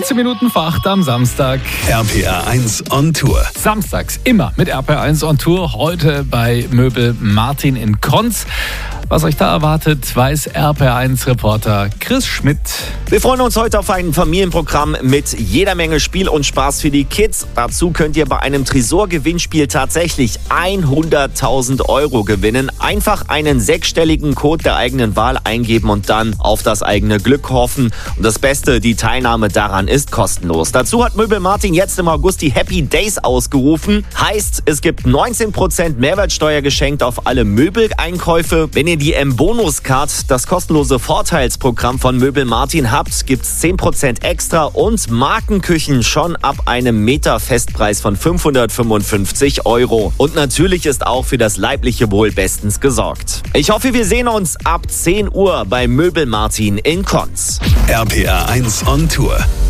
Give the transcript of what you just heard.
15 Minuten vor 8 am Samstag. RPR 1 on Tour. Samstags immer mit RPR 1 on Tour. Heute bei Möbel Martin in Konz. Was euch da erwartet, weiß RPR 1 Reporter Chris Schmidt. Wir freuen uns heute auf ein Familienprogramm mit jeder Menge Spiel und Spaß für die Kids. Dazu könnt ihr bei einem Tresor-Gewinnspiel tatsächlich 100.000 € gewinnen. Einfach einen 6-stelligen Code der eigenen Wahl eingeben und dann auf das eigene Glück hoffen. Und das Beste, die Teilnahme daran ist kostenlos. Dazu hat Möbel Martin jetzt im August die Happy Days ausgerufen. Heißt, es gibt 19% Mehrwertsteuer geschenkt auf alle Möbeleinkäufe. Wenn ihr die M-Bonus-Card, das kostenlose Vorteilsprogramm von Möbel Martin habt, gibt's 10% extra und Markenküchen schon ab einem Meter-Festpreis von 555 €. Und natürlich ist auch für das leibliche Wohl bestens gesorgt. Ich hoffe, wir sehen uns ab 10 Uhr bei Möbel Martin in Konz. RPR 1 on Tour.